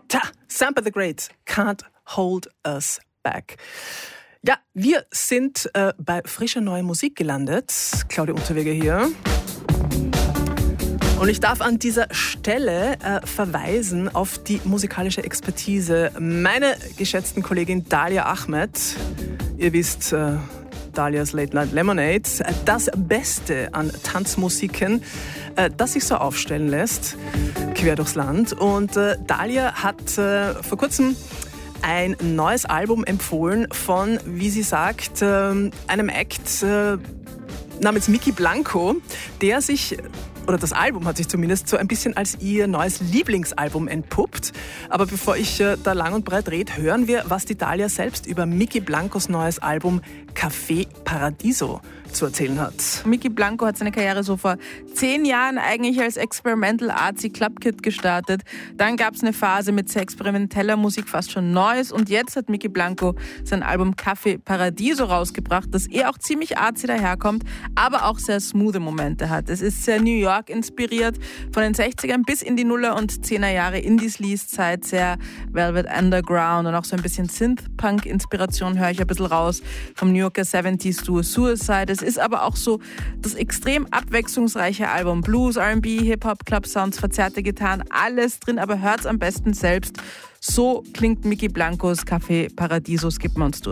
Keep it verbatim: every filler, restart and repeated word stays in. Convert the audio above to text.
Ta, Sampa the Great, Can't Hold Us Back. Ja, wir sind äh, bei frischer neuer Musik gelandet. Claudia Unterweger hier. Und ich darf an dieser Stelle äh, verweisen auf die musikalische Expertise meiner geschätzten Kollegin Dalia Ahmed. Ihr wisst, äh, Dalias Late Night Lemonade, das Beste an Tanzmusiken, äh, das sich so aufstellen lässt, quer durchs Land. Und äh, Dalia hat äh, vor kurzem ein neues Album empfohlen von, wie sie sagt, äh, einem Act äh, namens Mickey Blanco, der sich, oder das Album hat sich zumindest so ein bisschen als ihr neues Lieblingsalbum entpuppt. Aber bevor ich äh, da lang und breit rede, hören wir, was die Dalia selbst über Mickey Blancos neues Album Café Paradiso zu erzählen hat. Mickey Blanco hat seine Karriere so vor zehn Jahren eigentlich als Experimental Artsy Club Kid gestartet. Dann gab es eine Phase mit sehr experimenteller Musik, fast schon Neues. Und jetzt hat Mickey Blanco sein Album Café Paradiso rausgebracht, das eher auch ziemlich artsy daherkommt, aber auch sehr smoothe Momente hat. Es ist sehr New York inspiriert, von den sechzigern bis in die Nuller und zehner Jahre Indie-Sleaze-Zeit, sehr Velvet Underground und auch so ein bisschen Synth-Punk-Inspiration höre ich ein bisschen raus, vom New Yorker siebziger Duo Suicide. Es ist aber auch so das extrem abwechslungsreiche Album. Blues, R and B, Hip-Hop, Club-Sounds, verzerrte Gitarren, alles drin, aber hört's am besten selbst. So klingt Mickey Blancos Café Paradiso. Skippen wir uns durch.